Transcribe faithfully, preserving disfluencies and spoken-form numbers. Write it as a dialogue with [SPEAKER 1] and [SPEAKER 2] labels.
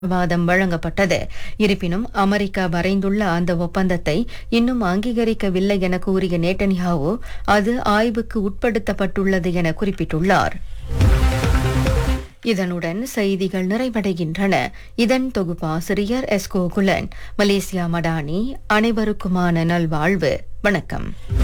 [SPEAKER 1] வாதம் வழங்கப்பட்டது. இருப்பினும் அமெரிக்கா வரைந்துள்ள அந்த ஒப்பந்தத்தை இன்னும் அங்கீகரிக்கவில்லை என கூறிய நேட்டன்யாஹூ அது ஆய்வுக்கு உட்படுத்தப்பட்டுள்ளது என குறிப்பிட்டுள்ளார். இதனுடன் செய்திகள் நிறைவடைகின்றன. இதன் தொகுப்பாசிரியர் எஸ்கோ குலன். மலேசியா மடானி. அனைவருக்குமான நல்வாழ்வு. வணக்கம்.